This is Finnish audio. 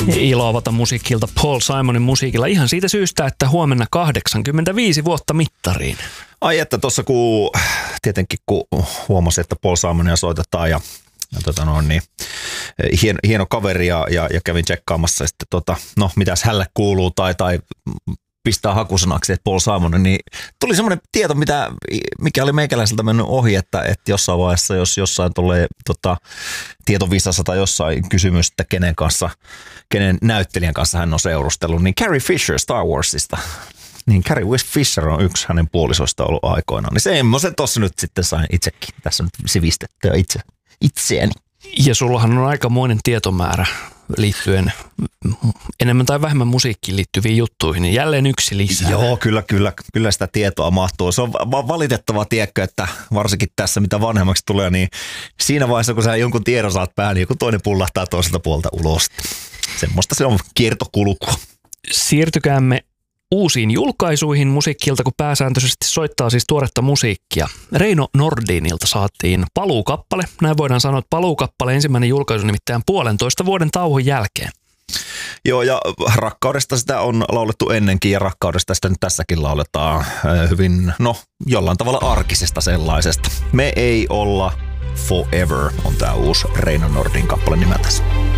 iloavata musiikkilta Paul Simonin musiikilla ihan siitä syystä, että huomenna 85 vuotta mittariin. Ai että tuossa tietenkin kun huomasin, että Paul Simonia soitetaan ja hieno kaveri ja kävin tsekkaamassa ja sitten mitäs hälle kuuluu tai pistää hakusanaksi, että Paul Simon, niin tuli semmoinen tieto, mikä oli meikäläiseltä mennyt ohi, että jossain vaiheessa, jos jossain tulee tietovisassa tai jossain kysymys, että kenen näyttelijän kanssa hän on seurustellut, niin Carrie Fisher Star Warsista. Niin Carrie Fisher on yksi hänen puolisoista ollut aikoinaan. Niin semmoisen tuossa nyt sitten sain itsekin tässä nyt sivistettyä itseäni. Ja sullahan on aikamoinen tietomäärä liittyen enemmän tai vähemmän musiikkiin liittyviin juttuihin, niin jälleen yksi lisää. Joo, kyllä sitä tietoa mahtuu. Se on valitettava tiedätkö, että varsinkin tässä mitä vanhemmaksi tulee, niin siinä vaiheessa kun sä jonkun tiedon saat päähän, niin joku toinen pullahtaa toiselta puolta ulos. Semmoista se on kiertokulkua. Siirtykäämme uusiin julkaisuihin musiikkilta, kun pääsääntöisesti soittaa siis tuoretta musiikkia. Reino Nordinilta saatiin paluukappale. Näin voidaan sanoa, että paluukappale ensimmäinen julkaisu nimittäin 1,5 vuoden tauon jälkeen. Joo, ja rakkaudesta sitä on laulettu ennenkin ja rakkaudesta sitä nyt tässäkin lauletaan hyvin, jollain tavalla arkisesta sellaisesta. Me ei olla forever on tää uusi Reino Nordin kappale nimeltänsä.